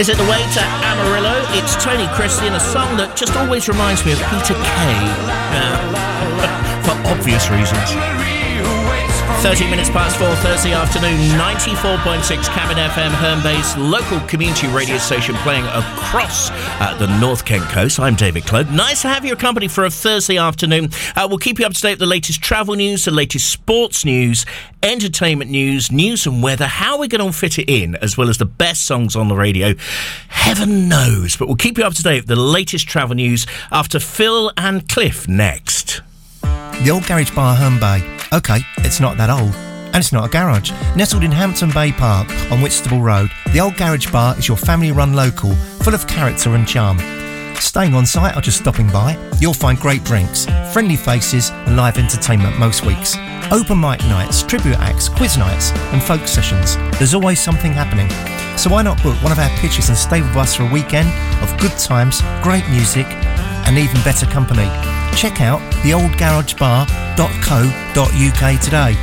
Is it The Way to Amarillo? It's Tony Christie and a song that just always reminds me of Peter Kay. For obvious reasons. 13 minutes past 4 Thursday afternoon, 94.6 Cabin FM, Herne-based local community radio station playing across the North Kent coast. I'm David Cloak. Nice to have your company for a Thursday afternoon. We'll keep you up to date with the latest travel news, the latest sports news, entertainment news, news and weather, how we're going to fit it in, as well as the best songs on the radio. Heaven knows, but we'll keep you up to date with the latest travel news after Phil and Cliff next. The Old Garage Bar, Herne Bay. OK, it's not that old. And it's not a garage. Nestled in Hampton Bay Park on Whitstable Road, the Old Garage Bar is your family-run local, full of character and charm. Staying on site or just stopping by, you'll find great drinks, friendly faces and live entertainment most weeks. Open mic nights, tribute acts, quiz nights and folk sessions. There's always something happening. So why not book one of our pitches and stay with us for a weekend of good times, great music and even better company. Check out theoldgaragebar.co.uk today.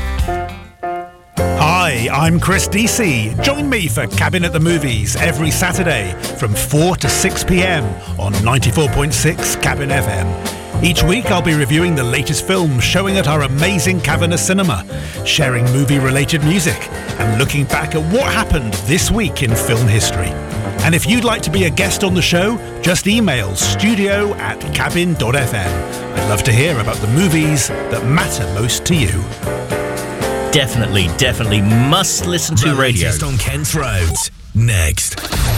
Hi, I'm Chris DC. Join me for Cabin at the Movies every Saturday from 4 to 6 p.m. on 94.6 Cabin FM. Each week I'll be reviewing the latest films showing at our amazing Cavernous Cinema, sharing movie-related music and looking back at what happened this week in film history. And if you'd like to be a guest on the show, just email studio@cabin.fm. I'd love to hear about the movies that matter most to you. Definitely must listen to radio. Just on Kent Road. Next.